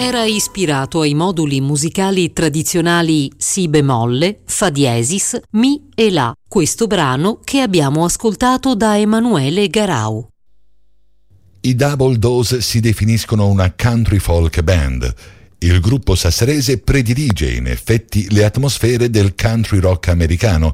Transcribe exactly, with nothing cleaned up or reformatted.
era ispirato ai moduli musicali tradizionali si bemolle, fa diesis, mi e la, questo brano che abbiamo ascoltato da Emanuele Garau. I Double Dose si definiscono una country folk band. Il gruppo sassarese predilige in effetti le atmosfere del country rock americano,